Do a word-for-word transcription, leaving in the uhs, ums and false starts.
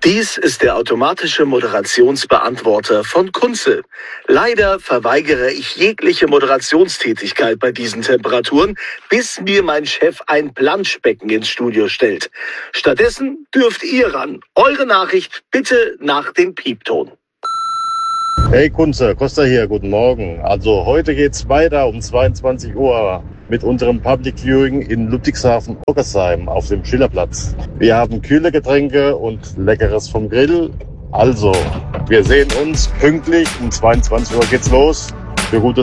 Dies ist der automatische Moderationsbeantworter von Kunze. Leider verweigere ich jegliche Moderationstätigkeit bei diesen Temperaturen, bis mir mein Chef ein Planschbecken ins Studio stellt. Stattdessen dürft ihr ran. Eure Nachricht bitte nach dem Piepton. Hey Kunze, Costa hier, guten Morgen. Also heute geht's weiter um zweiundzwanzig Uhr mit unserem Public Viewing in Ludwigshafen-Ockersheim auf dem Schillerplatz. Wir haben kühle Getränke und Leckeres vom Grill. Also, wir sehen uns pünktlich um zweiundzwanzig Uhr geht's los. Für gute